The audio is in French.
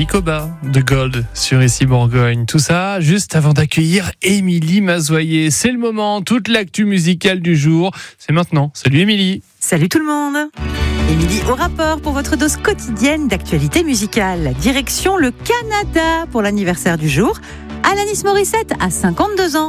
Émilie Cobat de Gold sur Ici Bourgogne. Tout ça juste avant d'accueillir Émilie Mazoyer. C'est le moment, toute l'actu musicale du jour. C'est maintenant. Salut Émilie. Salut tout le monde. Émilie au rapport pour votre dose quotidienne d'actualité musicale. Direction le Canada pour l'anniversaire du jour. Alanis Morissette a 52 ans.